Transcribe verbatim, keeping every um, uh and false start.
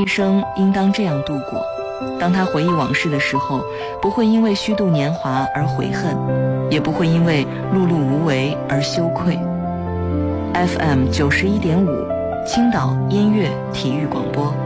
一生应当这样度过，当他回忆往事的时候，不会因为虚度年华而悔恨，也不会因为碌碌无为而羞愧。 F M 九十一点五，青岛音乐体育广播。